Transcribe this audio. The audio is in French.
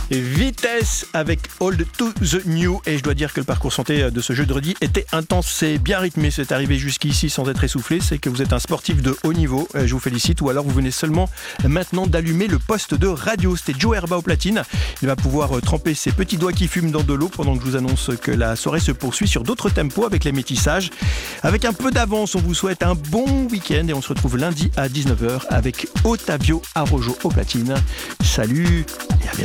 Vitesse avec Old to the New. Et je dois dire que le parcours santé de ce jeudi était intense. C'est bien rythmé. C'est arrivé jusqu'ici sans être essoufflé. C'est que vous êtes un sportif de haut niveau. Je vous félicite. Ou alors vous venez seulement maintenant d'allumer le poste de radio. C'était Joe Herba au platine. Il va pouvoir tremper ses petits doigts qui fument dans de l'eau pendant que je vous annonce que la soirée se poursuit sur d'autres tempos avec les métissages. Avec un peu d'avance, on vous souhaite un bon week-end et on se retrouve lundi à 19h avec Ottavio Araujo au platine. Salut et à bientôt.